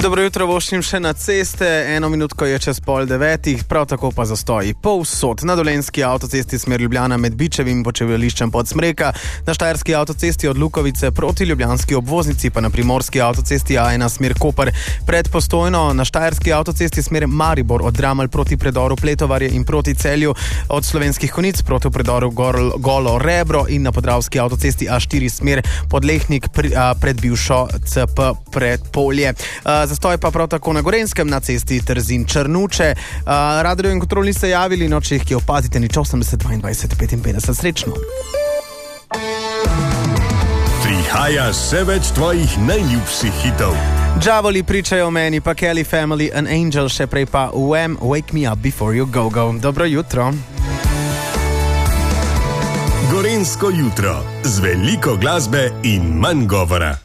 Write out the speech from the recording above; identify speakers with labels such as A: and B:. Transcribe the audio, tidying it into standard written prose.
A: Dobro jutro, voščim še na ceste, 1 minutko je čez 8:30, prav tako pa zastoji povsod. Na Dolenjski avtocesti smer Ljubljana med Bičevim in Počevališčem Podsmreka, na Štajerski avtocesti od Lukovice proti ljubljanski obvoznici, pa na Primorski avtocesti A1 smer Koper pred Postojno, na Štajerski avtocesti smer Maribor od Dramelj proti predoru Pletovarje in proti Celju, od Slovenskih Konjic proti predoru Golo Rebro in na Podravski avtocesti A4 smer Podlehnik pred bivšo CP pred Polje. Zastoj pa prav tako na Gorenjskem na cesti Trzin-Črnuče. Radio in kontrol niste javili, če jih opazite, nič 80 22 55. Srečno.
B: Prihaja še več tvojih najljubših hitov.
A: Džavoli pričajo o meni, pa Kelly Family, An Angel, še prej pa Wham, Wake Me Up Before You Go Go. Dobro jutro.
B: Gorenjsko jutro z veliko glasbe in manj govora.